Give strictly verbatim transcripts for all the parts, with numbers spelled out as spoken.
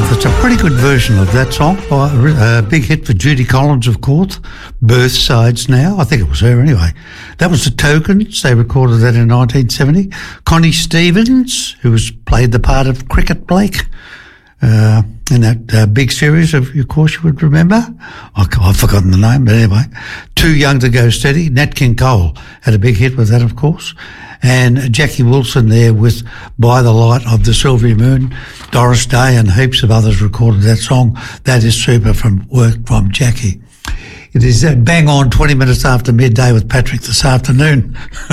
It's a pretty good version of that song. A big hit for Judy Collins, of course. Birth Sides Now. I think it was her anyway. That was the Tokens. They recorded that in nineteen seventy. Connie Stevens, who was played the part of Cricket Blake uh, in that uh, big series, of, of course you would remember. I, I've forgotten the name, but anyway. Too Young to Go Steady. Nat King Cole had a big hit with that, of course. And Jackie Wilson there with By the Light of the Silvery Moon. Doris Day and heaps of others recorded that song. That is super from work from Jackie. It is bang on twenty minutes after midday with Patrick this afternoon.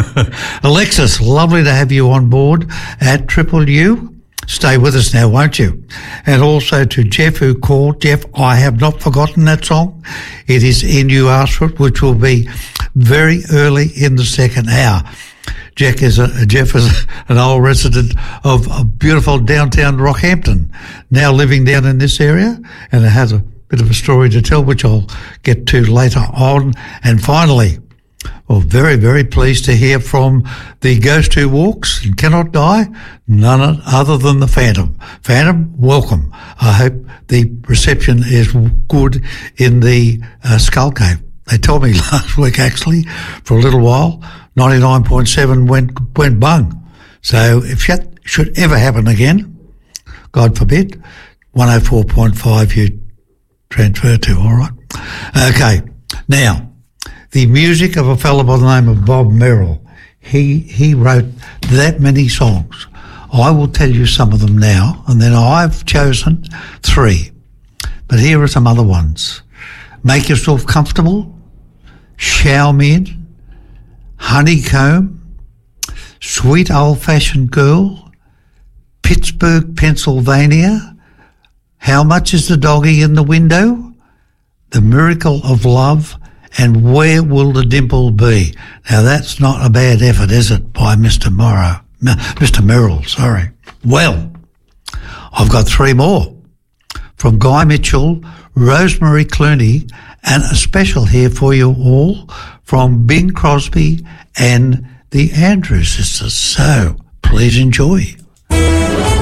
Alexis, lovely to have you on board at Triple U. Stay with us now, won't you? And also to Jeff who called. Jeff, I have not forgotten that song. It is In You Asked For It, which will be very early in the second hour. Jack is a, Jeff is an old resident of, of beautiful downtown Rockhampton, now living down in this area, and it has a bit of a story to tell, which I'll get to later on. And finally, well, very, very pleased to hear from the Ghost Who Walks and Cannot Die, none other than the Phantom. Phantom, welcome. I hope the reception is good in the uh, Skull Cave. They told me last week, actually, for a little while, ninety-nine point seven went went bung. So if that should ever happen again, God forbid, one oh four point five you transfer to, all right? Okay, now, the music of a fellow by the name of Bob Merrill. He, he wrote that many songs. I will tell you some of them now, and then I've chosen three. But here are some other ones. Make Yourself Comfortable, Shower Me In, Honeycomb, Sweet Old Fashioned Girl, Pittsburgh, Pennsylvania, How Much Is the Doggy in the Window, The Miracle of Love, and Where Will the Dimple Be? Now that's not a bad effort, is it, by Mister Morrow, Mister Merrill, sorry. Well, I've got three more. From Guy Mitchell, Rosemary Clooney, and a special here for you all from Bing Crosby and the Andrews Sisters. So please enjoy.